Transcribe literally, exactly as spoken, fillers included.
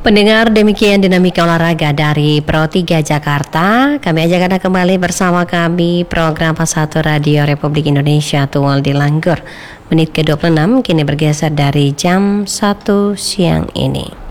Pendengar, demikian dinamika olahraga dari Pro tiga Jakarta. Kami ajak Anda kembali bersama kami program Pas satu Radio Republik Indonesia Tual di Langgur. Menit ke dua puluh enam kini bergeser dari jam satu siang ini.